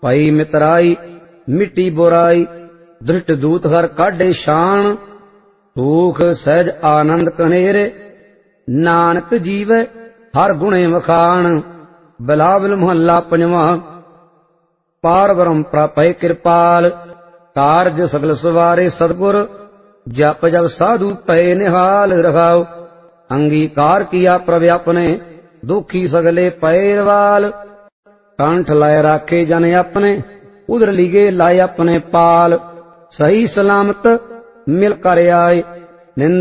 पई मितराई मिट्टी बुराई, दृष्ट दूत हर काढे शान, सूख सहज आनंद कनेरे, नानक जीवे हर गुणे वखाण। बिलावल महला पंजवा। पार ब्रह्म प्रापै कृपाल, कारज सगल सवारे सतगुर, जप जप साधु पै निहाल रखाओ। अंगीकार किया प्रभ अपने, दुखी सगले पै रवाल। कंठ लाए राखे जन अपने, उधर लिगे लाए अपने पाल। सही सलामत मिल कर आए,